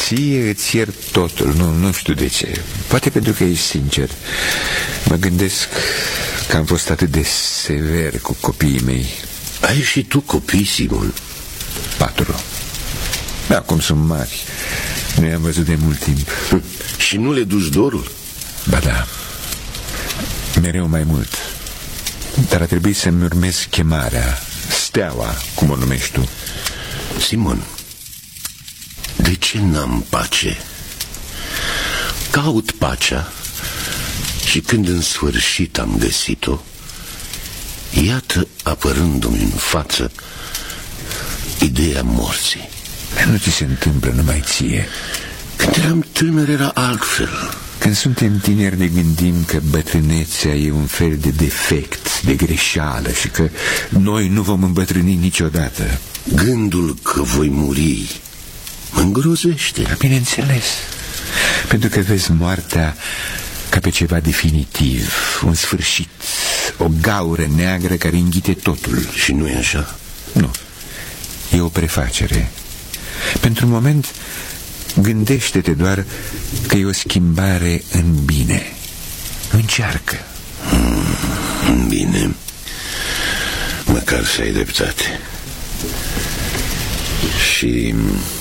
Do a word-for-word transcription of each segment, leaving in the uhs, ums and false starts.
ție îți iert totul. Nu, nu știu de ce. Poate pentru că ești sincer. Mă gândesc că am fost atât de sever cu copiii mei. Ai și tu copii, Simon? Patru. Da, acum sunt mari. Nu i-am văzut de mult timp. Și nu le duci dorul? Ba da, mereu mai mult. Dar a trebuit să-mi urmez chemarea, steaua, cum o numești tu. Simon, de ce n-am pace? Caut pacea și când în sfârșit am găsit-o, iată apărându-mi în față ideea morții. Nu ți se întâmplă numai ție. Când eram tânăr era altfel. Când suntem tineri ne gândim că bătrânețea e un fel de defect, de greșeală și că noi nu vom îmbătrâni niciodată. Gândul că voi muri mă îngrozește. Bineînțeles, pentru că vezi moartea ca pe ceva definitiv, un sfârșit, o gaură neagră care înghite totul. Și nu e așa? Nu, e o prefacere. Pentru un moment gândește-te doar că e o schimbare în bine. Încearcă. hmm, Bine, măcar să ai dreptate. Și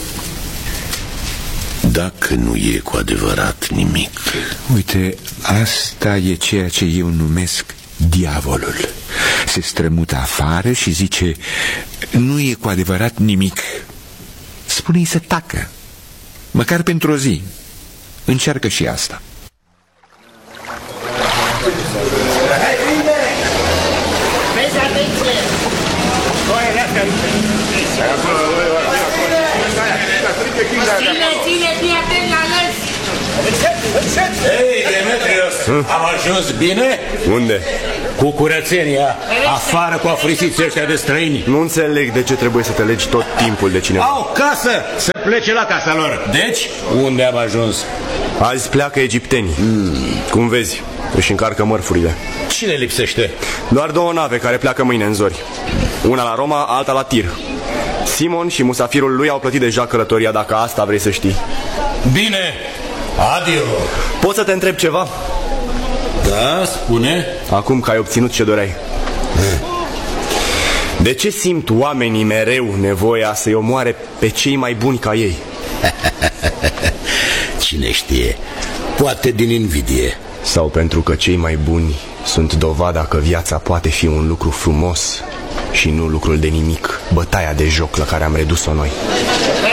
dacă nu e cu adevărat nimic? Uite, asta e ceea ce eu numesc diavolul. Se strămută afară și zice: nu e cu adevărat nimic. Spune-i să tacă, măcar pentru o zi. Încearcă și asta. Vezi, atenție! Ține, ține, fii atent la lăs! Hei, Demetrios, am ajuns bine? Unde? Cu curățenia, afară cu afrisiții ăștia de străini. Nu înțeleg de ce trebuie să te legi tot timpul de cineva. Au casă, să plece la casa lor. Deci, unde am ajuns? Azi pleacă egiptenii. hmm. Cum vezi, își încarcă mărfurile. Cine lipsește? Doar două nave care pleacă mâine în zori. Una la Roma, alta la Tir. Simon și musafirul lui au plătit deja călătoria, dacă asta vrei să știi. Bine, adio. Poți să te întreb ceva? Da, spune. Acum că ai obținut ce doreai. De ce simt oamenii mereu nevoia să-i omoare pe cei mai buni ca ei? Cine știe, poate din invidie. Sau pentru că cei mai buni sunt dovada că viața poate fi un lucru frumos și nu lucrul de nimic, bătaia de joc la care am redus-o noi.